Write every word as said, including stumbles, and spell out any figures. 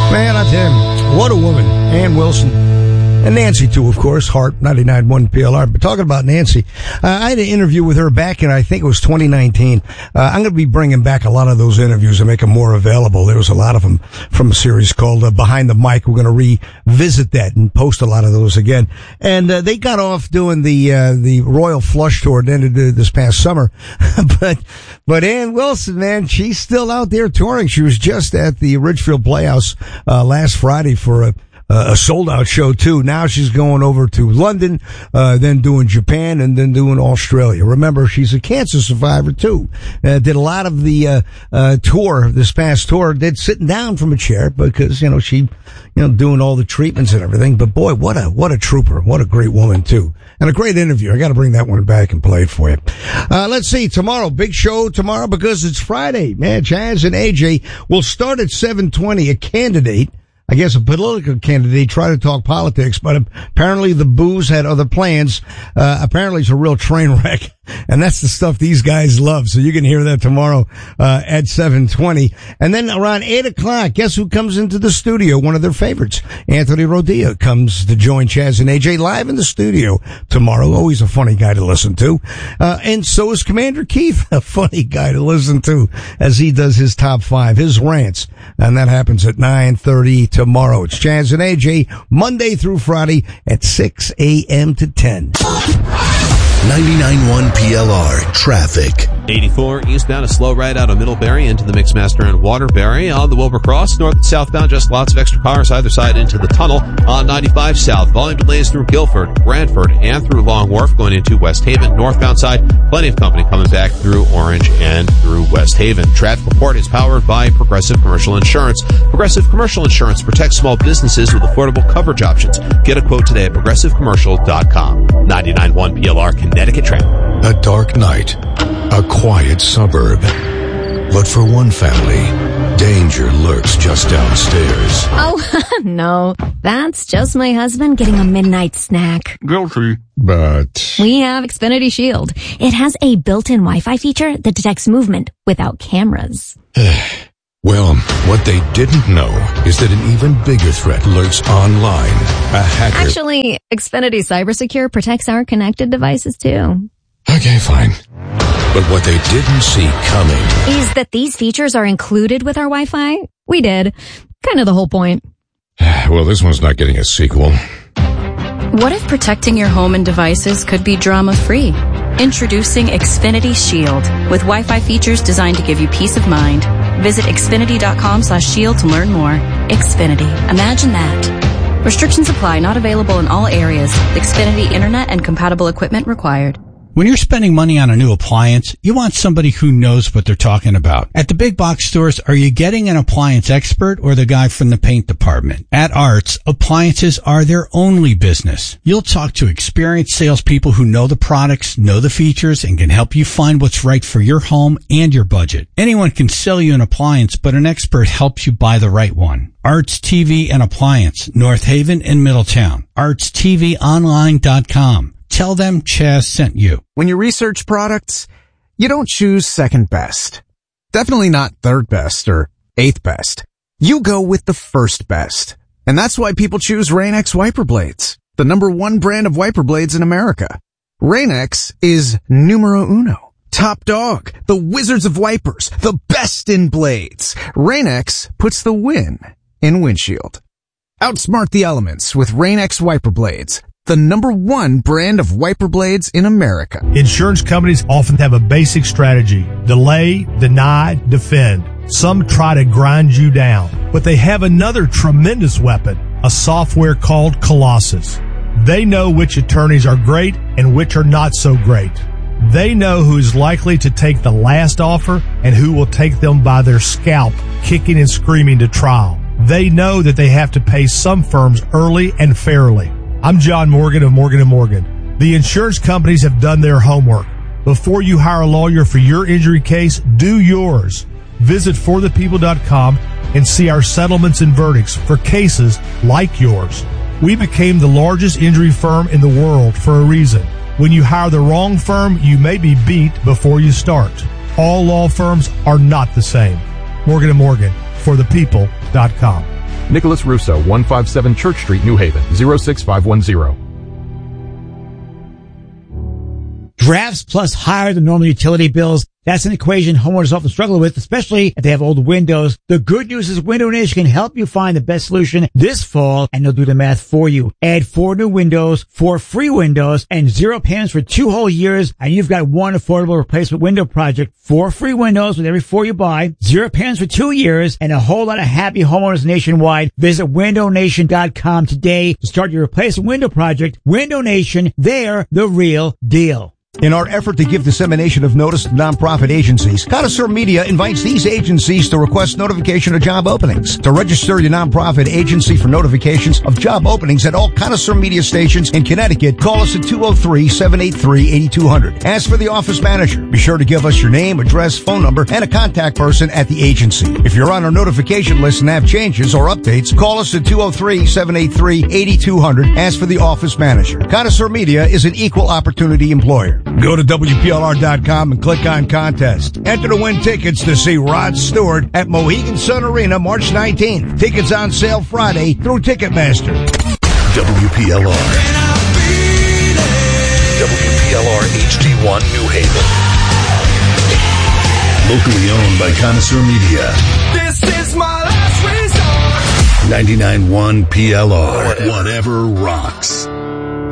Man, I tell you, what a woman. Ann Wilson. And Nancy, too, of course. Heart, ninety-nine point one P L R. But talking about Nancy, uh, I had an interview with her back in, I think it was twenty nineteen. Uh, I'm going to be bringing back a lot of those interviews and make them more available. There was a lot of them from a series called uh, Behind the Mic. We're going to revisit that and post a lot of those again. And uh, they got off doing the uh, the Royal Flush Tour that ended this past summer. but but Ann Wilson, man, she's still out there touring. She was just at the Ridgefield Playhouse uh, last Friday for a Uh, a sold-out show, too. Now she's going over to London, uh, then doing Japan, and then doing Australia. Remember, she's a cancer survivor, too. Uh, did a lot of the uh, uh tour, this past tour, did sitting down from a chair because, you know, she, you know, doing all the treatments and everything. But, boy, what a what a trooper. What a great woman, too. And a great interview. I got to bring that one back and play it for you. Uh, let's see. Tomorrow, big show tomorrow because it's Friday. Man, Chaz and A J will start at seven twenty. A candidate, I guess a political candidate, tried to talk politics, but apparently the booze had other plans. Uh, apparently it's a real train wreck. And that's the stuff these guys love. So you can hear that tomorrow, uh, at seven twenty. And then around eight o'clock, guess who comes into the studio? One of their favorites. Anthony Rodia comes to join Chaz and A J live in the studio tomorrow. Always a funny guy to listen to. Uh, and so is Commander Keith, a funny guy to listen to as he does his top five, his rants. And that happens at nine thirty tomorrow. It's Chaz and A J, Monday through Friday at six a.m. to ten. ninety-nine point one P L R Traffic. eighty-four eastbound, a slow ride out of Middlebury into the Mixmaster and Waterbury. On the Wilbur Cross, north and southbound, just lots of extra cars either side into the tunnel. On ninety-five south, volume delays through Guilford, Brantford, and through Long Wharf going into West Haven. Northbound side, plenty of company coming back through Orange and through West Haven. Traffic report is powered by Progressive Commercial Insurance. Progressive Commercial Insurance protects small businesses with affordable coverage options. Get a quote today at progressive commercial dot com. ninety-nine point one P L R Connecticut Traffic. A dark night. A quiet suburb. But for one family, danger lurks just downstairs. Oh, no. That's just my husband getting a midnight snack. Guilty. But We have Xfinity Shield. It has a built-in Wi-Fi feature that detects movement without cameras. well, what they didn't know is that an even bigger threat lurks online. A hacker. Actually, Xfinity CyberSecure protects our connected devices, too. Okay, fine. But what they didn't see coming is that these features are included with our Wi-Fi. We did. Kind of the whole point. Well, this one's not getting a sequel. What if protecting your home and devices could be drama-free? Introducing Xfinity Shield with Wi-Fi features designed to give you peace of mind. Visit xfinity.com slash shield to learn more. Xfinity. Imagine that. Restrictions apply. Not available in all areas. Xfinity Internet and compatible equipment required. When you're spending money on a new appliance, you want somebody who knows what they're talking about. At the big box stores, are you getting an appliance expert or the guy from the paint department? At Arts, appliances are their only business. You'll talk to experienced salespeople who know the products, know the features, and can help you find what's right for your home and your budget. Anyone can sell you an appliance, but an expert helps you buy the right one. Arts T V and Appliance, North Haven and Middletown. arts t v online dot com. Tell them Chaz sent you. When you research products, you don't choose second best. Definitely not third best or eighth best. You go with the first best. And that's why people choose Rain-X wiper blades, the number one brand of wiper blades in America. Rain-X is numero uno. Top dog, the wizards of wipers, the best in blades. Rain-X puts the win in windshield. Outsmart the elements with Rain-X wiper blades, the number one brand of wiper blades in America. Insurance companies often have a basic strategy: delay, deny, defend. Some try to grind you down, but they have another tremendous weapon, a software called Colossus. They know which attorneys are great and which are not so great. They know who is likely to take the last offer and who will take them by their scalp, kicking and screaming to trial. They know that they have to pay some firms early and fairly. I'm John Morgan of Morgan and Morgan. The insurance companies have done their homework. Before you hire a lawyer for your injury case, do yours. Visit for the people dot com and see our settlements and verdicts for cases like yours. We became the largest injury firm in the world for a reason. When you hire the wrong firm, you may be beat before you start. All law firms are not the same. Morgan and Morgan, for the people dot com. Nicholas Russo, one fifty-seven Church Street, New Haven, zero six five one zero. Drafts plus higher than normal utility bills. That's an equation homeowners often struggle with, especially if they have old windows. The good news is Window Nation can help you find the best solution this fall, and they'll do the math for you. Add four new windows, four free windows, and zero payments for two whole years, and you've got one affordable replacement window project. Four free windows with every four you buy, zero payments for two years, and a whole lot of happy homeowners nationwide. Visit window nation dot com today to start your replacement window project. Window Nation, they're the real deal. In our effort to give dissemination of notice to nonprofit agencies, Connoisseur Media invites these agencies to request notification of job openings. To register your nonprofit agency for notifications of job openings at all Connoisseur Media stations in Connecticut, call us at two oh three, seven eight three, eight two zero zero. Ask for the office manager. Be sure to give us your name, address, phone number, and a contact person at the agency. If you're on our notification list and have changes or updates, call us at two oh three, seven eight three, eight two zero zero. Ask for the office manager. Connoisseur Media is an equal opportunity employer. Go to W P L R dot com and click on contest. Enter to win tickets to see Rod Stewart at Mohegan Sun Arena March nineteenth. Tickets on sale Friday through Ticketmaster. W P L R. W P L R H D one New Haven. Locally owned by Connoisseur Media. This is my last resort. ninety-nine point one P L R. Whatever rocks.